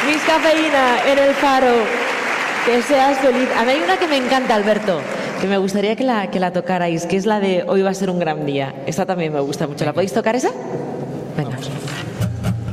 Miss Cafeína en el Faro. Que seas feliz. A mí hay una que me encanta, Alberto, que me gustaría que la tocarais, que es la de Hoy va a ser un gran día. Esta también me gusta mucho. ¿La podéis tocar esa? Venga. Vamos.